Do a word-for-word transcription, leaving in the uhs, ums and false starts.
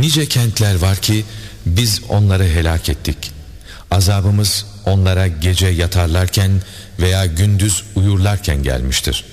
Nice kentler var ki biz onları helak ettik. Azabımız onlara gece yatarlarken veya gündüz uyurlarken gelmiştir.